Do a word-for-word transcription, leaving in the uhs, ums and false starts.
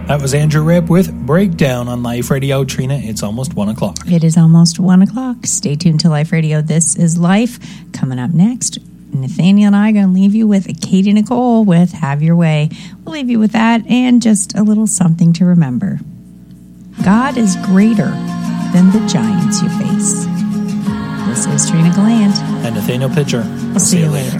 That was Andrew Ripp with Breakdown on Life Radio. Trina, it's almost one o'clock. It is almost one o'clock. Stay tuned to Life Radio. This is Life. Coming up next, Nathaniel and I are going to leave you with Katie Nicole with Have Your Way. We'll leave you with that and just a little something to remember. God is greater than the giants you face. This is Trina Galant. And Nathaniel Pitcher. We'll see you later.